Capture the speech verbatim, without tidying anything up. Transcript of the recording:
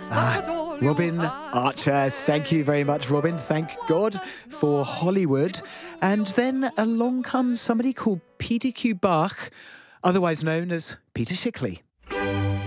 Ah, Robin Archer, thank you very much, Robin. Thank God for Hollywood. And then along comes somebody called Peter Q. Bach, otherwise known as Peter Shickley.